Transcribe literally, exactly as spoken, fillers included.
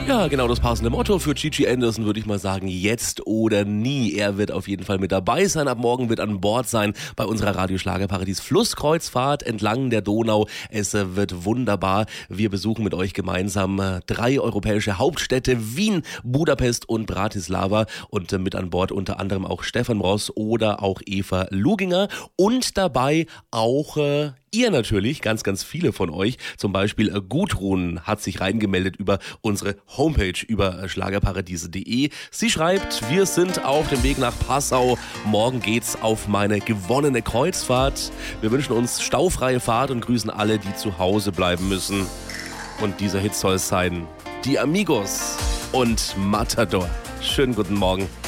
Ja, genau das passende Motto für Gigi Anderson würde ich mal sagen, jetzt oder nie. Er wird auf jeden Fall mit dabei sein, ab morgen wird an Bord sein bei unserer Radio-Schlagerparadies Flusskreuzfahrt entlang der Donau. Es wird wunderbar. Wir besuchen mit euch gemeinsam drei europäische Hauptstädte, Wien, Budapest und Bratislava, und mit an Bord unter anderem auch Stefan Ross oder auch Eva Luginger und dabei auch äh, ihr natürlich, ganz, ganz viele von euch. Zum Beispiel äh, Gudrun hat sich reingemeldet über unsere Homepage, über schlagerparadiese punkt de. Sie schreibt, wir sind auf dem Weg nach Passau. Morgen geht's auf meine gewonnene Kreuzfahrt. Wir wünschen uns staufreie Fahrt und grüßen alle, die zu Hause bleiben müssen. Und dieser Hit soll es sein: Die Amigos und Matador. Schönen guten Morgen.